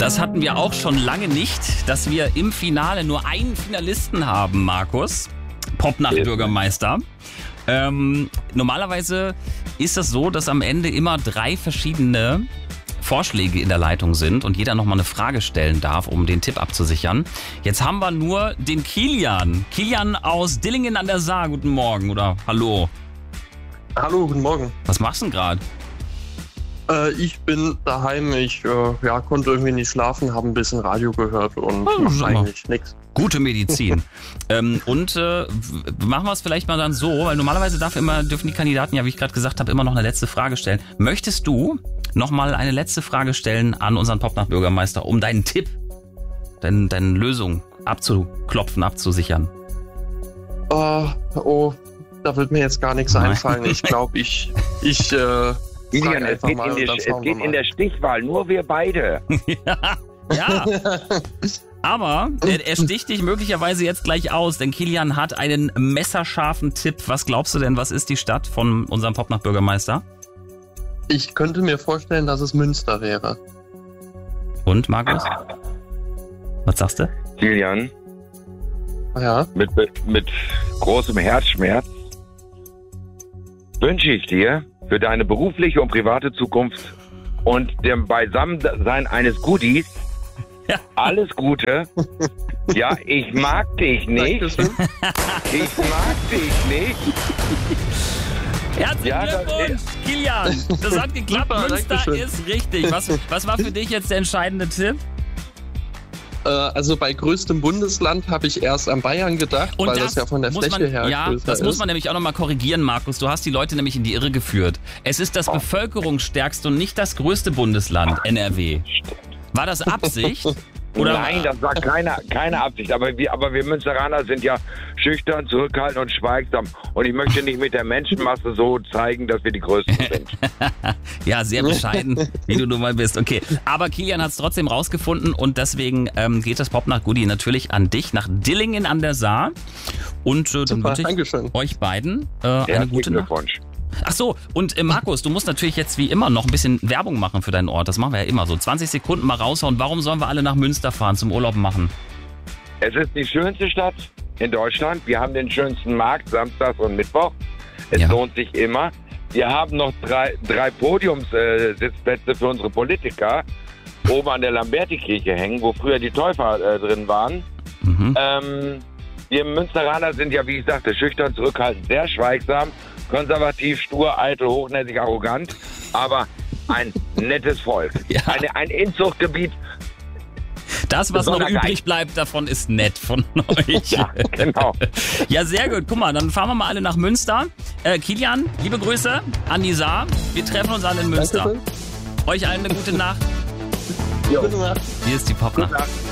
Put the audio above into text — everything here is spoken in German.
Das hatten wir auch schon lange nicht, dass wir im Finale nur einen Finalisten haben, Markus. Popnacht-Bürgermeister. Normalerweise ist es so, dass am Ende immer 3 verschiedene Vorschläge in der Leitung sind und jeder nochmal eine Frage stellen darf, um den Tipp abzusichern. Jetzt haben wir nur den Kilian. Kilian aus Dillingen an der Saar. Guten Morgen oder hallo. Hallo, guten Morgen. Was machst du denn gerade? Ich bin daheim. Ich konnte irgendwie nicht schlafen, habe ein bisschen Radio gehört und mach eigentlich nichts. Gute Medizin. Machen wir es vielleicht mal dann so, weil normalerweise dürfen die Kandidaten, ja wie ich gerade gesagt habe, immer noch eine letzte Frage stellen. Möchtest du nochmal eine letzte Frage stellen an unseren Popnacht-Bürgermeister, um deinen Tipp, deine Lösung abzuklopfen, abzusichern? Da wird mir jetzt gar nichts einfallen. Ich glaube, Kilian, es geht in der Stichwahl, nur wir beide. Ja. Aber er sticht dich möglicherweise jetzt gleich aus, denn Kilian hat einen messerscharfen Tipp. Was glaubst du denn, was ist die Stadt von unserem Popnacht-Bürgermeister? Ich könnte mir vorstellen, dass es Münster wäre. Und, Markus? Was sagst du? Kilian? Ja? Mit großem Herzschmerz wünsche ich dir für deine berufliche und private Zukunft und dem Beisammensein eines Goodies alles Gute. Ja, ich mag dich nicht. Ich mag dich nicht. Herzlichen Glückwunsch, Kilian. Das hat geklappt. Super, Münster Dankeschön. ist richtig. Was war für dich jetzt der entscheidende Tipp? Also bei größtem Bundesland habe ich erst an Bayern gedacht, weil das ja von der Fläche her größer ist. Das muss man nämlich auch nochmal korrigieren, Markus. Du hast die Leute nämlich in die Irre geführt. Es ist das bevölkerungsstärkste und nicht das größte Bundesland, NRW. War das Absicht? Oder? Nein, das war keine Absicht. Aber wir Münsteraner sind ja schüchtern, zurückhaltend und schweigsam. Und ich möchte nicht mit der Menschenmasse so zeigen, dass wir die Größten sind. Ja, sehr bescheiden, wie du nun mal bist. Okay, aber Kilian hat es trotzdem rausgefunden und deswegen geht das Popnacht-Goodie natürlich an dich nach Dillingen an der Saar. Und dann wünsche ich euch beiden eine gute Nacht. Glückwunsch. Ach so, und Markus, du musst natürlich jetzt wie immer noch ein bisschen Werbung machen für deinen Ort. Das machen wir ja immer so. 20 Sekunden mal raushauen. Warum sollen wir alle nach Münster fahren zum Urlaub machen? Es ist die schönste Stadt in Deutschland. Wir haben den schönsten Markt, Samstag und Mittwoch. Es lohnt sich immer. Wir haben noch drei Podiumssitzplätze für unsere Politiker oben an der Lamberti-Kirche hängen, wo früher die Täufer drin waren. Mhm. Wir Münsteraner sind ja, wie ich sagte, schüchtern, zurückhaltend, sehr schweigsam, konservativ, stur, eitel, hochnäsig, arrogant, aber ein nettes Volk. Ja. Ein Inzuchtgebiet. Das, was noch übrig bleibt, davon ist nett von euch. Ja, genau. Ja, sehr gut. Guck mal, dann fahren wir mal alle nach Münster. Kilian, liebe Grüße an die Saar. Wir treffen uns alle in Münster. Danke. Euch allen eine gute Nacht. Jo. Gute Nacht. Hier ist die Popnacht. Gute Nacht.